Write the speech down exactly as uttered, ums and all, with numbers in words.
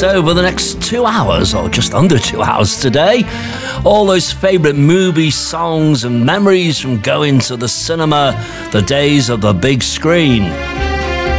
us over the next two hours, or just under two hours today. All those favourite movie songs and memories from going to the cinema, the days of the big screen.